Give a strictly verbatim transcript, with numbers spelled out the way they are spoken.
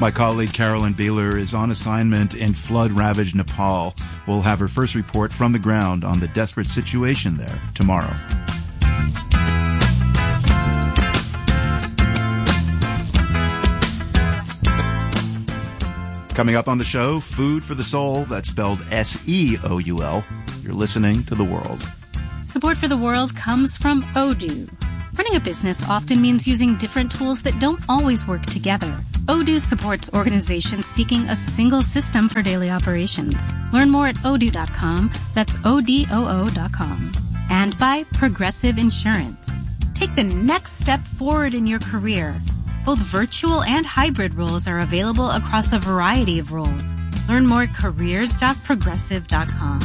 My colleague Carolyn Beeler is on assignment in flood-ravaged Nepal. We'll have her first report from the ground on the desperate situation there tomorrow. Coming up on the show, Food for the Soul, that's spelled S E O U L. You're listening to The World. Support for The World comes from Odoo. Running a business often means using different tools that don't always work together. Odoo supports organizations seeking a single system for daily operations. Learn more at odoo dot com. That's O D O O dot com. And by Progressive Insurance. Take the next step forward in your career. Both virtual and hybrid roles are available across a variety of roles. Learn more at careers dot progressive dot com.